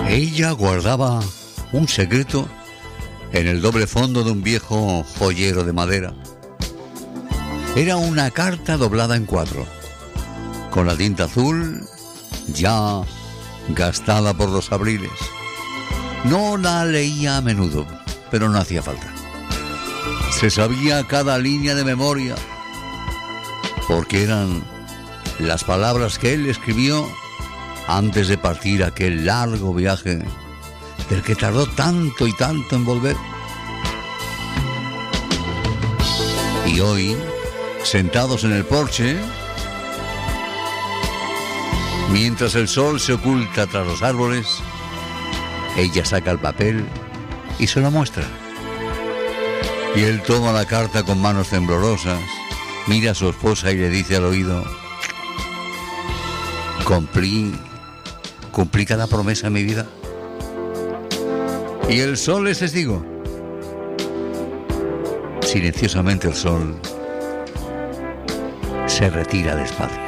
Ella guardaba un secreto en el doble fondo de un viejo joyero de madera. Era una carta doblada en 4, con la tinta azul ya gastada por los abriles. No la leía a menudo, pero no hacía falta. Se sabía cada línea de memoria, porque eran las palabras que él escribió antes de partir aquel largo viaje del que tardó tanto y tanto en volver. Y hoy, sentados en el porche, mientras el sol se oculta tras los árboles, ella saca el papel y se lo muestra. Y él toma la carta con manos temblorosas, mira a su esposa y le dice al oído: Cumplí cada promesa en mi vida. Y el sol es testigo. Silenciosamente el sol se retira despacio.